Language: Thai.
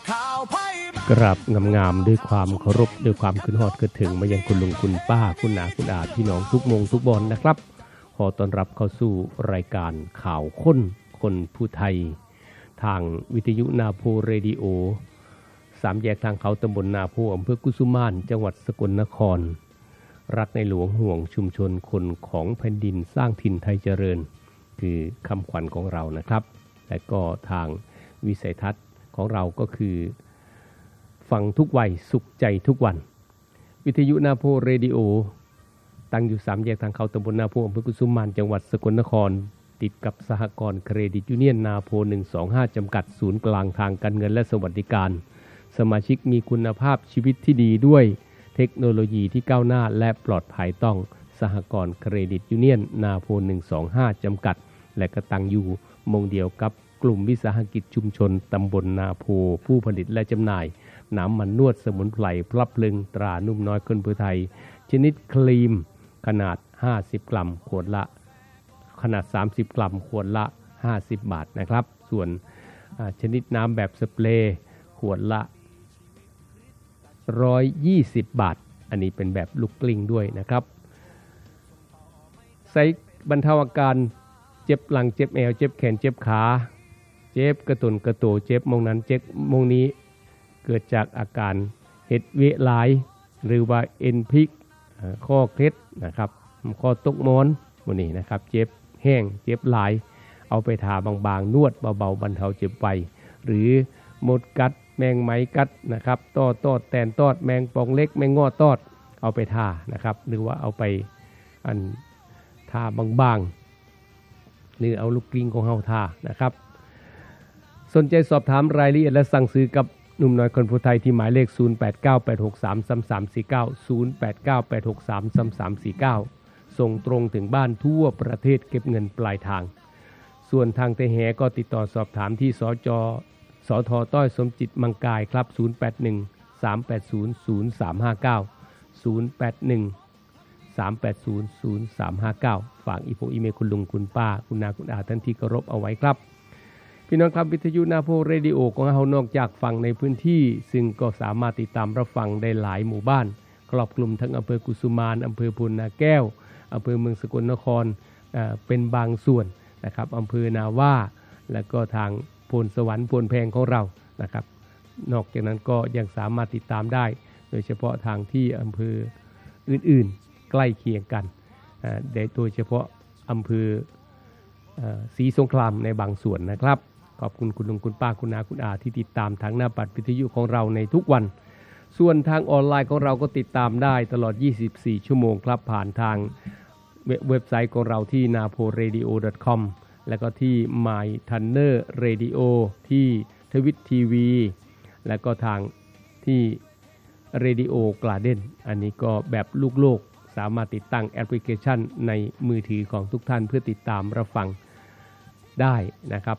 กราบงามๆด้วยความเคารพด้วยความขึ้นฮอดเกิดถึงมายังคุณลุงคุณป้าคุณนาคุณอาพี่น้องทุกมงทุกบอนนะครับขอต้อนรับเข้าสู่รายการข่าวคนผู้ไทยทางวิทยุนาโพเรดิโอสามแยกทางเขาตำบลนาโพอำเภอกุสุมานจังหวัดสกลนครรักในหลวงห่วงชุมชนคนของแผ่นดินสร้างถิ่นไทยเจริญคือคำขวัญของเรานะครับและก็ทางวิสัยทัศน์ของเราก็คือฟังทุกวัยสุขใจทุกวันวิทยุนาโพเรดิโอตั้งอยู่3แยกทางเขาตำบลนาโพอำเภอกุสุมานจังหวัดสกลนครติดกับสหกรณ์เครดิตยูเนียนนาโพ125จำกัดศูนย์กลางทางการเงินและสวัสดิการสมาชิกมีคุณภาพชีวิตที่ดีด้วยเทคโนโลยีที่ก้าวหน้าและปลอดภัยต้องสหกรณ์เครดิตยูเนียนนาโพ125จำกัดและก็ตั้งอยู่มงเดียวกับกลุ่มวิสาหกิจชุมชนตำบลนาโพผู้ผลิตและจำหน่ายน้ำมันนวดสมุนไพรพลับลึงตรานุ่มน้อยคนผู้ไทยชนิดครีมขนาด50กรัมขวดละขนาด30กรัมขวดละ50บาทนะครับส่วนชนิดน้ำแบบสเปรย์ขวดละ120บาทอันนี้เป็นแบบลูกกลิ้งด้วยนะครับใช้บรรเทาอาการเจ็บหลังเจ็บแอวเจ็บแขนเจ็บขาเจ็บกระตุนกระโตเจ็บมงนั้นเจ็บมงนี้เกิดจากอาการเห็ดเวหลายหรือว่าเอ็นพลิกข้อเคล็ดนะครับข้อตกม้อนพวกนี้นะครับเจ็บแห้งเจ็บหลายเอาไปทาบางๆนวดเบาๆบรรเทาเจ็บไวหรือมดกัดแมงไหมกัดนะครับตอดแตนตอดแมงป่องเล็กแมงงอตอดเอาไปทานะครับหรือว่าเอาไปทาบางๆหรือเอาลูกกลิ้งของเฮาทานะครับสนใจสอบถามรายละเอียดและสั่งซื้อกับหนุ่มน้อยคนผู้ไทยที่หมายเลข0898633349 0898633349ส่งตรงถึงบ้านทั่วประเทศเก็บเงินปลายทางส่วนทางเตแหก็ติดต่อสอบถามที่สท.ต้อยสมจิตมังกายครับ0813800359 ฝากอีเมลคุณลุงคุณป้าคุณนาคุณอาท่านที่เคารพเอาไว้ครับพี่น้องครับวิทยุนาโพเรดิโอของเรานอกจากฟังในพื้นที่ซึ่งก็สามารถติดตามรับฟังได้หลายหมู่บ้านครอบคลุมทั้งอำเภอกุสุมานอำเภอพุนนาแก้วอำเภอเมืองสกลนครเป็นบางส่วนนะครับอำเภอนาว่าและก็ทางโพนสวรรค์โพนแพงของเรานะครับนอกจากนั้นก็ยังสามารถติดตามได้โดยเฉพาะทางที่อำเภออื่นๆใกล้เคียงกันโดยเฉพาะอำเภอศรีสงครามในบางส่วนนะครับขอบคุณคุณลุงคุณป้าคุณนาคุณอาที่ติดตามทางหน้าปัดวิทยุของเราในทุกวันส่วนทางออนไลน์ของเราก็ติดตามได้ตลอด24ชั่วโมงครับผ่านทางเว็บไซต์ของเราที่ naporadio.com แล้วก็ที่ My Thunder Radio ที่ทวิตทีวีแล้วก็ทางที่ Radio Garden อันนี้ก็แบบลูกโลกสามารถติดตั้งแอปพลิเคชันในมือถือของทุกท่านเพื่อติดตามรับฟังได้นะครับ